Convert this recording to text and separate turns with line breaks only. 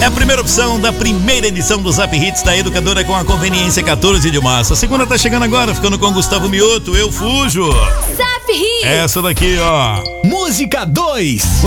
É a primeira opção da primeira edição do Zap Hits da Educadora com a conveniência 14 de março. A segunda tá chegando agora, ficando com Gustavo Mioto, Eu Fujo.
Zap Hits.
Essa daqui, ó.
Música 2.